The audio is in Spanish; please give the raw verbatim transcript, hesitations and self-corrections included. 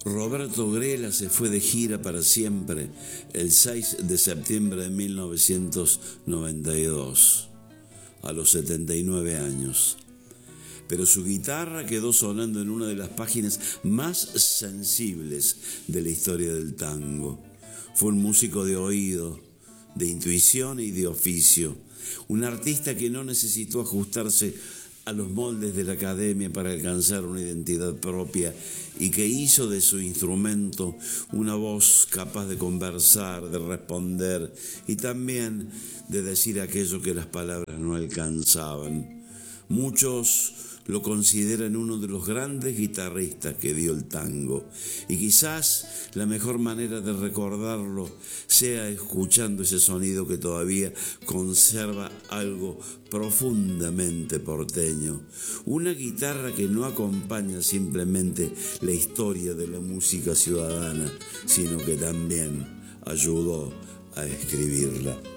Roberto Grela se fue de gira para siempre el seis de septiembre de mil novecientos noventa y dos, a los setenta y nueve años. Pero su guitarra quedó sonando en una de las páginas más sensibles de la historia del tango. Fue un músico de oído, de intuición y de oficio, un artista que no necesitó ajustarse a los moldes de la academia para alcanzar una identidad propia y que hizo de su instrumento una voz capaz de conversar, de responder y también de decir aquello que las palabras no alcanzaban. Muchos lo consideran uno de los grandes guitarristas que dio el tango, y quizás la mejor manera de recordarlo sea escuchando ese sonido que todavía conserva algo profundamente porteño, una guitarra que no acompaña simplemente la historia de la música ciudadana, sino que también ayudó a escribirla.